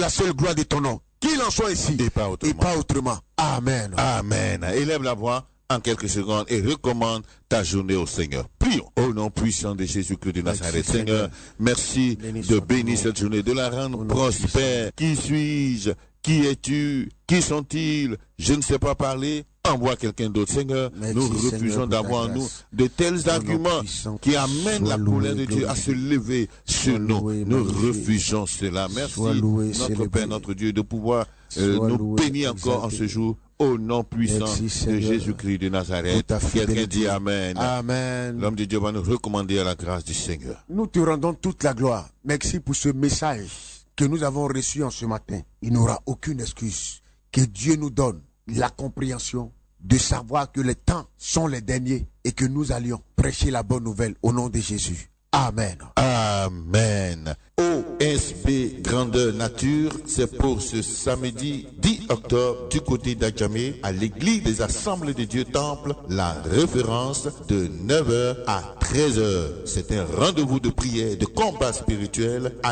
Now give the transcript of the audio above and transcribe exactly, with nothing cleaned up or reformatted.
la seule gloire de ton nom. Qu'il en soit ici Et pas autrement. et pas autrement. Amen. Amen. Élève la voix en quelques secondes et recommande ta journée au Seigneur. Prions. Au nom puissant de Jésus-Christ de Nazareth. Seigneur, merci de bénir cette journée, de la rendre prospère. Qui suis-je? Qui es-tu? Qui sont-ils? Je ne sais pas parler. Envoie quelqu'un d'autre, Seigneur. Merci, Nous Seigneur, refusons pour ta d'avoir en nous grâce. de tels Ton nom arguments puissant, qui amènent la sois loué, colère de Dieu à se lever sur nous. loué, Nous magnifié. refusons cela. Merci, Sois loué, notre célébré. Père, notre Dieu, de pouvoir euh, Sois nous loué, bénir encore en exalté. ce jour au nom puissant Merci, de Seigneur, Jésus-Christ de pour Nazareth. ta Quelqu'un fidélité. dit Amen. Amen. L'homme de Dieu va nous recommander à la grâce du Seigneur. Nous te rendons toute la gloire. Merci pour ce message que nous avons reçu en ce matin. Il n'y aura aucune excuse. Que Dieu nous donne la compréhension de savoir que les temps sont les derniers et que nous allions prêcher la bonne nouvelle au nom de Jésus. Amen. Amen. O S B Grandeur Nature, c'est pour ce samedi dix octobre du côté d'Adjamé à l'église des Assemblées de Dieu Temple, la référence de neuf heures à treize heures. C'est un rendez-vous de prière, de combat spirituel à